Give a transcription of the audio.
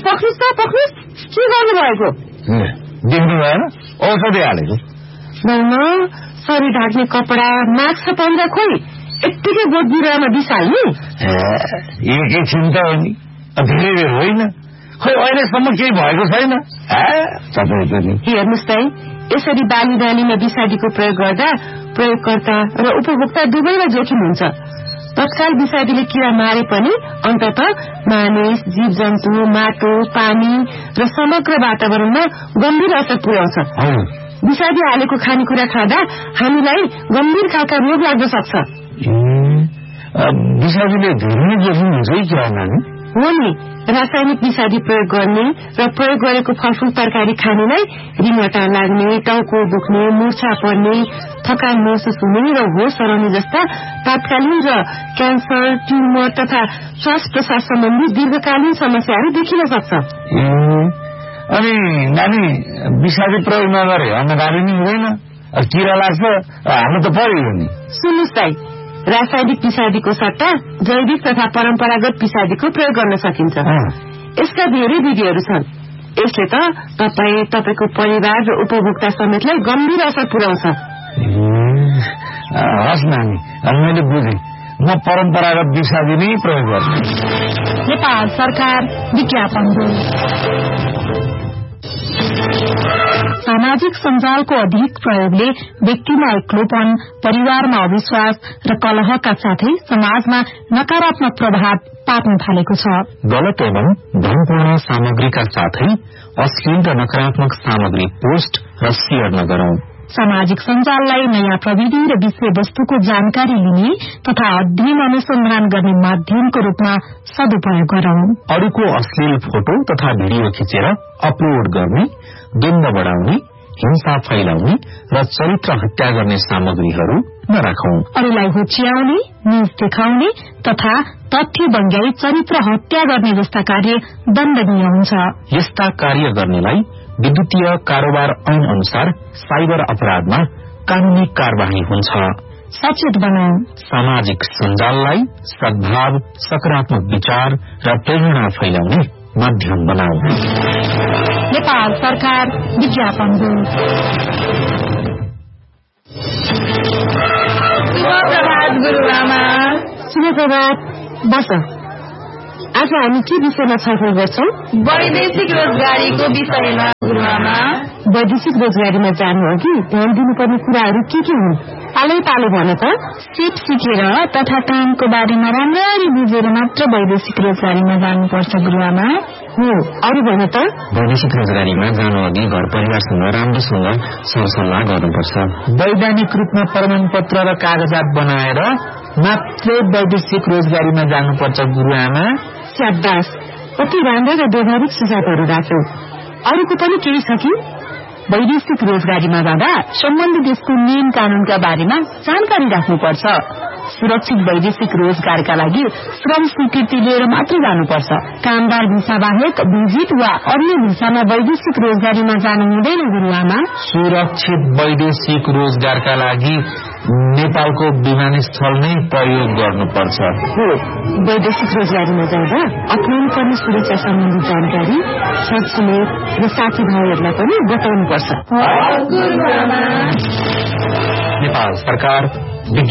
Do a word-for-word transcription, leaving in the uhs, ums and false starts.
पक्नुस् त पक्नुस् के गर्नु भएको देख्नु भएन औषधि हालेको नौन शरीर ढाक्ने कपडा मास्क छपाउँदा खोइ यत्तिकै बोट बिरुवामा बिसाल्ने एकैछिन त हो नि धेरै बेर होइन खोइ अहिलेसम्म केही भएको छैन तपाईँ पनि हेर्नुहोस् त यसरी बाली बालीमा विषादीको प्रयोग गर्दा प्रयोगकर्ता र उपभोक्ता दुवैलाई जोखिम हुन्छ तत्काल विषादीले किरा मारे पनि अन्तत मानिस जीव जन्तु माटो पानी र समग्र वातावरणमा गम्भीर असर पुर्याउँछ विषादी हालेको खानेकुरा खाँदा हामीलाई गम्भीर खालका रोग लाग्न सक्छ विषादीले धेरै जोखिम हुन्छ क्या नानी हो नि रासायनिक विषादी प्रयोग गर्ने र प्रयोग गरेको फलफूल तरकारी खानेलाई रिङटा लाग्ने टाउको दुख्ने मूर्छा पर्ने थकान महसुस हुने र होस हराउने जस्ता तात्कालीन र क्यान्सर ट्युमर तथा श्वास प्रश्वास सम्बन्धी दीर्घकालीन समस्याहरू देखिन सक्छ अनि नानी विषादी प्रयोग नगरे अन्नबाली नै हुँदैन किरा लाग्छ हाल्नु त पर्यो नि सुन्नुहोस् दाइ रासायनिक विषादीको सट्टा जैविक तथा परम्परागत विषादीको प्रयोग गर्न सकिन्छ यसका धेरै विधिहरू छन् यसले त तपाईँ तपाईको परिवार र उपभोक्ता समेतलाई गम्भीर असर पुर्याउँछ हस् नानी मैले बुझेँ म परम्परागत विषादी नै प्रयोग गर्छु नेपाल सरकार विज्ञापन सामाजिक सञ्जालको अधिक प्रयोगले व्यक्तिमा एक्लोपन परिवारमा अविश्वास र कलहका साथै समाजमा नकारात्मक प्रभाव पार्न थालेको छ गलत एवं भ्रमपूर्ण सामग्रीका साथै अश्लील र नकारात्मक सामग्री पोस्ट र शेयर नगरौं सामाजिक सञ्जाललाई नयाँ प्रविधि र विषय वस्तुको जानकारी लिने तथा अध्ययन अनुसन्धान गर्ने माध्यमको रूपमा सदुपयोग गरौं अरूको अश्लील फोटो तथा भिडियो खिचेर अपलोड गर्ने द्वन्द्व बढ़ाउने हिंसा फैलाउने र चरित्र हत्या गर्ने सामग्रीहरू नराखौं अरूलाई होच्याउने न्यूज देखाउने तथा तथ्य बङ्ग्याई चरित्र हत्या गर्ने जस्ता कार्य दण्डनीय हुन्छ यस्ता कार्य गर्नेलाई विद्युतीय कारोबार ऐन अनुसार साइबर अपराधमा कानूनी कार्यवाही हुन्छ सचेत बनाऊ सामाजिक सञ्जाललाई सद्भाव सकारात्मक विचार र प्रेरणा फैलाउने माध्यम बनाऊ नेपाल सरकार विज्ञापन शुभप्रभात गुरुआमा शुभप्रभात बस आज हामी के विषयमा छलफल गर्छौं वैदेशिक रोजगारीको विषयमा गुरुआमा वैदेशिक रोजगारीमा जानु अघि ध्यान दिनुपर्ने कुराहरू के के हुन् पालै पालो भन त सिप सिकेर तथा कामको बारेमा राम्ररी बुझेर मात्र वैदेशिक रोजगारीमा जानुपर्छ गुरुआमा हो अरू भन त वैदेशिक रोजगारीमा जानु अघि घर परिवारसँग राम्रोसँग सरसल्लाह गर्नुपर्छ वैधानिक रूपमा प्रमाणपत्र र कागजात बनाएर मात्रै वैदेशिक रोजगारीमा जानुपर्छ गुरुआमा स्याबास कति राम्रा र व्यवहारिक सुझावहरू राख्यौ अरूको पनि केही छ कि वैदेशिक रोजगारीमा जाँदा सम्बन्धित देशको नियम कानूनका बारेमा जानकारी राख्नुपर्छ सुरक्षित वैदेशिक रोजगारका लागि श्रम स्वीकृति लिएर मात्र जानुपर्छ कामदार भिसा बाहेक भिजिट वा अन्य भिसामा वैदेशिक रोजगारीमा जानु हुँदैन गुरुआमा सुरक्षित वैदेशिक रोजगारका लागि नेपालको विमानस्थल नै प्रयोग गर्नुपर्छ हो वैदेशिक रोजगारीमा जाँदा अप्नाउनु पर्ने सुरक्षा सम्बन्धी जानकारी छरछिमेक र साथीभाइहरूलाई पनि बताउनुपर्छ नेपाल सरकार